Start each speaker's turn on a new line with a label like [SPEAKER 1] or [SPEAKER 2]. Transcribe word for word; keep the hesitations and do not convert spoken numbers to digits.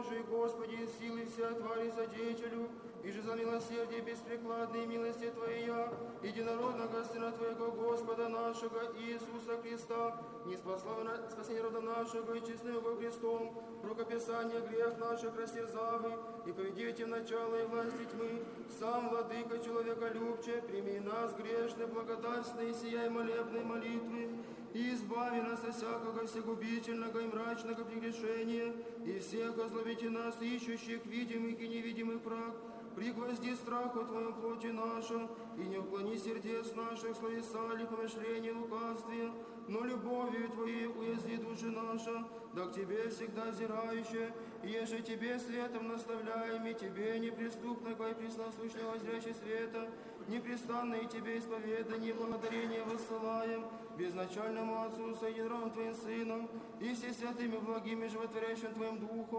[SPEAKER 1] Божий, Господи, силы вся твари содеятелю, и же за милосердие беспрекладные милости Твоя, единородного Сына Твоего, Господа нашего Иисуса Христа, не спасла на спасение рода нашего и честным Его Христом, рукописание грех наших растерзавы, и поведите в начало и власти тьмы, сам, Владыка человеколюбче, прими нас грешные, благодарственные, сияй молебной молитвы, и избави нас от всякого всегубительного и мрачного прегрешения, и всех озлобите нас, ищущих видимых и невидимых враг, пригвозди страху Твоем плоти нашу, и не уклони сердец наших словеса или помышления лукавстве, но любовью Твоей уязви души наша, да к Тебе всегда зирающая, и еже Тебе светом наставляем, и Тебе неприступного и пресносущного зрящий света, непрестанно и Тебе исповедание и благодарение воссылаем, безначальному Отцу с единым Твоим Сыном, и все святыми благими животворящим Твоим Духом,